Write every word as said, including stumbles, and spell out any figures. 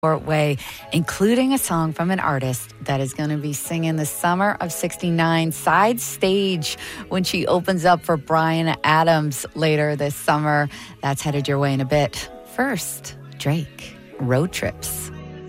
way, including a song from an artist that is going to be singing the Summer of sixty-nine side stage when she opens up for Bryan Adams later this summer. That's headed your way in a bit. First, Drake, Road Trips.